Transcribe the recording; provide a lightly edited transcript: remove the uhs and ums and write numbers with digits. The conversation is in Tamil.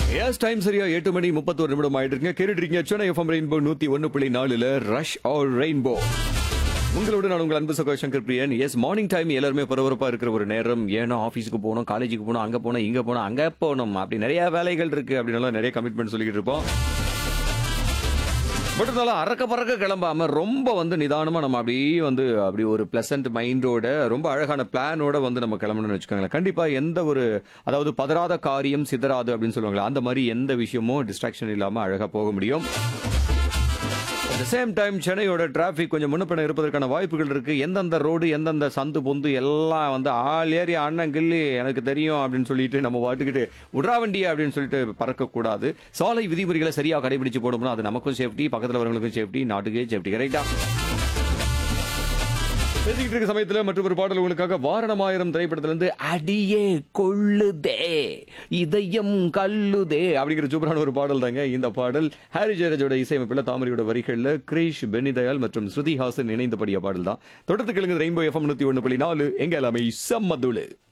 எஸ் டைம் சரியா 8 மணி 31 நிமிடம் ஆயிட்டு இருக்கு. கேட்டுட்டு இருக்கீங்க Chennai FM rainbow 101.4 rush R rainbow. உங்களோட நான் உங்கள் அன்பு சகோ சங்கர் பிரியன். எஸ் மார்னிங் டைம் எல்லாருமே பரபரப்பா இருக்கிற ஒரு நேரம். ஏன்னா ஆஃபீஸுக்கு போகணும், காலேஜுக்கு போகணும், அங்க போகணும், இங்க போகணும், அங்க போகணும், அப்படி நிறைய வேலைகள் இருக்கு அப்படின்னு நிறைய கமிட்மெண்ட் சொல்லிக்கிட்டு இருப்போம். பட் இருந்தாலும் அறக்க பறக்க கிளம்பாம ரொம்ப நிதானமா நம்ம அப்படி ஒரு பிளசன்ட் மைண்டோட ரொம்ப அழகான பிளானோட நம்ம கிளம்பணும்னு வச்சுக்கோங்களேன். கண்டிப்பா எந்த ஒரு அதாவது பதறாத காரியம் சிதறாது அப்படின்னு சொல்லுவாங்களா, அந்த மாதிரி எந்த விஷயமும் டிஸ்ட்ராக்ஷன் இல்லாம அழகா போக முடியும். அட் த சேம் டைம் சென்னையோட டிராபிக் கொஞ்சம் முன்னப்பின இருப்பதற்கான வாய்ப்புகள் இருக்கு. எந்தெந்த ரோடு எந்தெந்த சந்து பொந்து எல்லாம் ஆள் ஏறி அண்ணன் கில்லி எனக்கு தெரியும் அப்படின்னு சொல்லிட்டு நம்ம வாட்டுக்கிட்டு விட்றா வண்டி அப்படின்னு சொல்லிட்டு பறக்கக்கூடாது. சாலை விதிமுறைகளை சரியாக கடைபிடிச்சு போடணும்னா அது நமக்கும் சேஃப்டி, பக்கத்தில் வரவங்களுக்கும் சேஃப்டி, நாட்டுக்கே சேஃப்டி. கரெக்டா பேசிக்கிட்டு இருக்க சமயத்தில் மற்றொரு பாடல் உங்களுக்காக வாரணமாயிரம் திரைப்படத்திலிருந்து அடியே கொள்ளுதே இதயம் கல்லுதே அப்படிங்கிற சூப்பரான ஒரு பாடல் தாங்க. இந்த பாடல் ஹாரி ஜெயராஜோட இசையமைப்பில் தாமரையோட வரிகளில் கிரீஷ் பெனிதயால் மற்றும் ஸ்ருதி ஹாசன் இணைந்தபடிய பாடல் தான். தொடர்ந்து கேளுங்க ரெயின்போ எஃப்எம் 101.4 எங்க எல்லாமே செம்மதுளு.